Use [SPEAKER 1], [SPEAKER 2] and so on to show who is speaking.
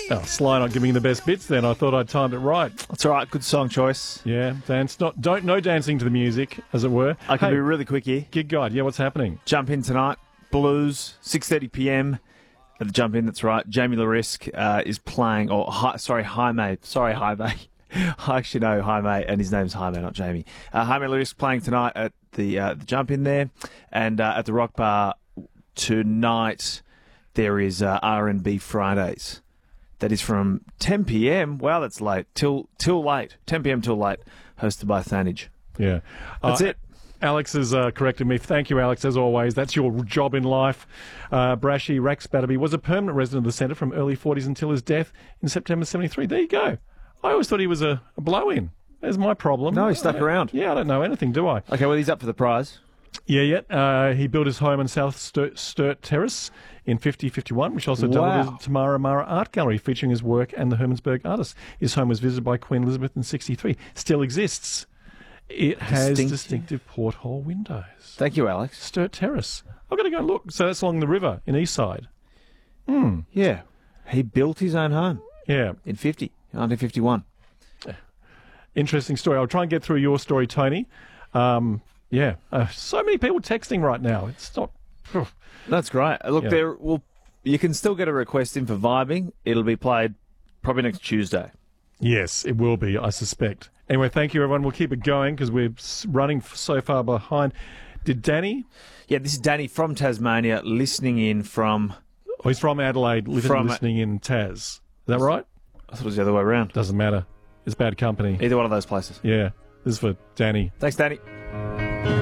[SPEAKER 1] Oh, Sly not giving the best bits then. I thought I'd timed it right.
[SPEAKER 2] That's all right. Good song choice.
[SPEAKER 1] Yeah, no dancing to the music, as it were.
[SPEAKER 2] I can be really quick here.
[SPEAKER 1] Gig guide, yeah, what's happening?
[SPEAKER 2] Jump in tonight. Blues, 6:30 p.m. at the Jump In, that's right. Jamie Larisk is playing, Jaime. Sorry, Jaime. I actually know Jaime, and his name's Jaime, not Jamie. Jaime Larisk playing tonight at the Jump In there. And at the Rock Bar tonight, there is R&B Fridays. That is from 10 p.m. Wow, that's late. Till late. 10 p.m. till late. Hosted by Thanage.
[SPEAKER 1] Yeah.
[SPEAKER 2] That's it.
[SPEAKER 1] Alex has corrected me. Thank you, Alex, as always. That's your job in life. Brashy Rex Batterby was a permanent resident of the centre from early 40s until his death in September 73. There you go. I always thought he was a blow-in. There's my problem.
[SPEAKER 2] No, he stuck around.
[SPEAKER 1] Yeah, I don't know anything, do I?
[SPEAKER 2] Okay, well, he's up for the prize.
[SPEAKER 1] Yeah. He built his home on South Sturt Terrace in 50-51, which also doubled as Tamara Mara Art Gallery, featuring his work and the Hermannsburg artists. His home was visited by Queen Elizabeth in 63. Still exists. It has distinctive porthole windows.
[SPEAKER 2] Thank you, Alex.
[SPEAKER 1] Sturt Terrace. I've got to go and look. So that's along the river in Eastside.
[SPEAKER 2] Yeah. He built his own home.
[SPEAKER 1] Yeah.
[SPEAKER 2] In 1951.
[SPEAKER 1] Interesting story. I'll try and get through your story, Tony. So many people texting right now. It's not...
[SPEAKER 2] That's great. Look, you can still get a request in for vibing. It'll be played probably next Tuesday.
[SPEAKER 1] Yes, it will be, I suspect. Anyway, thank you, everyone. We'll keep it going because we're running so far behind. Did Danny?
[SPEAKER 2] Yeah, this is Danny from Tasmania, listening in from...
[SPEAKER 1] Oh, he's from Adelaide, listening in Tas. Is that right?
[SPEAKER 2] I thought it was the other way around.
[SPEAKER 1] Doesn't matter. It's bad company.
[SPEAKER 2] Either one of those places.
[SPEAKER 1] Yeah. This is for Danny.
[SPEAKER 2] Thanks, Danny.